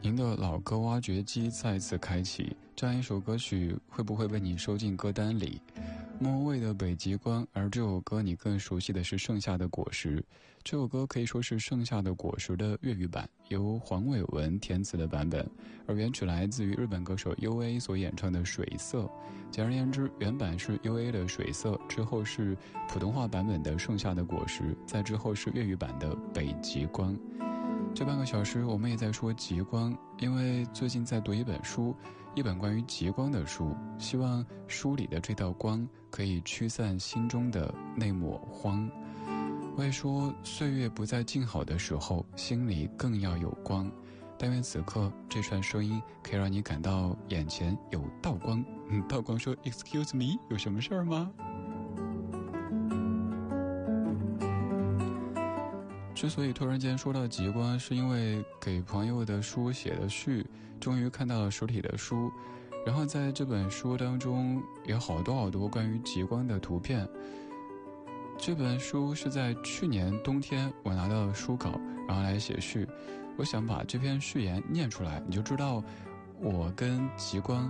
您的老歌挖掘机再次开启，这样一首歌曲会不会被你收进歌单里？莫文蔚的《北极光》，而这首歌你更熟悉的是《盛夏的果实》。这首歌可以说是《盛夏的果实》的粤语版，由黄伟文填词的版本，而原曲来自于日本歌手 UA 所演唱的《水色》。简而言之，原版是 UA 的《水色》，之后是普通话版本的《盛夏的果实》，再之后是粤语版的《北极光》。这半个小时我们也在说极光，因为最近在读一本书，一本关于极光的书，希望书里的这道光可以驱散心中的那抹荒。我也说，岁月不再静好的时候，心里更要有光。但愿此刻这串声音可以让你感到眼前有道光。道光说 Excuse me， 有什么事儿吗？之所以突然间说到极光，是因为给朋友的书写的序，终于看到了实体的书，然后在这本书当中有好多关于极光的图片。这本书是在去年冬天我拿到了书稿，然后来写序。我想把这篇序言念出来，你就知道我跟极光